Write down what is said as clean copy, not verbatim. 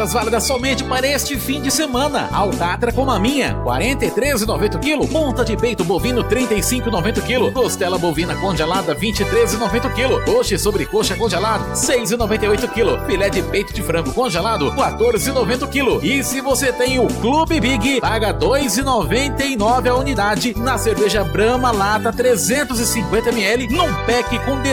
Ofertas válidas somente para este fim de semana. Alcatra com maminha, 43,90 kg. Ponta de peito bovino, 35,90 kg. Costela bovina congelada, 23,90 kg. Coxa e sobrecoxa congelado, 6,98 kg. Filé de peito de frango congelado, 14,90 kg. E se você tem o Clube Big, paga 2,99 a unidade na cerveja Brahma Lata 350 ml num pack com